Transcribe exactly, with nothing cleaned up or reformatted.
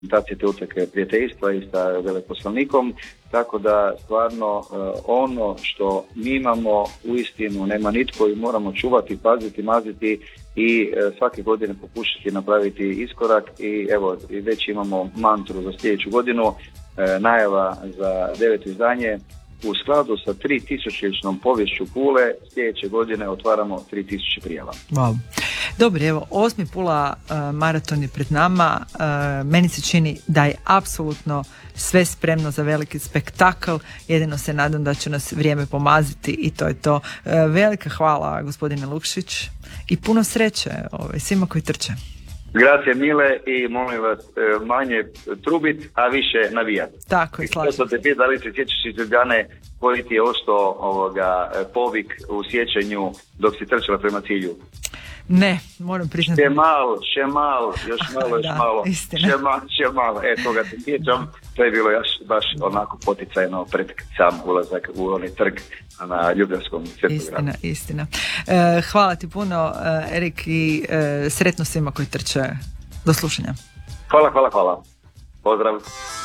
organizacije te utrke prijateljstva i sa veleposlanikom, tako da stvarno uh, ono što mi imamo uistinu nema nitko i moramo čuvati, paziti, maziti i uh, svake godine pokušati napraviti iskorak i evo već imamo mantru za sljedeću godinu, uh, najava za deveto izdanje. U skladu sa tri tisućljećnom poviješću Pule sljedeće godine otvaramo tri tisuće prijava. Wow. Dobro, evo, osmi Pula uh, maraton je pred nama. Uh, meni se čini da je apsolutno sve spremno za veliki spektakl. Jedino se nadam da će nas vrijeme pomaziti i to je to. Uh, velika hvala, gospodine Lukšić, i puno sreće ovaj, svima koji trče. Grazie mile i molim vas manje trubit, a više navijat. Tako je, slažem. Što te pita, da li se sjećaš iz Ljubljane koji ti je ostao ovoga povik u sjećanju dok si trčala prema cilju? Ne, moram priznati. Šemal, šemal, još malo, još da, malo. Istina. Šemal, šemal, e, toga se sjećam. To je bilo još baš onako poticajno pred sam ulazak u onaj trg na Ljubljanskom Cvjetogradu. Istina, istina. E, hvala ti puno, Erik, i e, sretno svima koji trče. Do slušanja. Hvala, hvala, hvala. Pozdrav.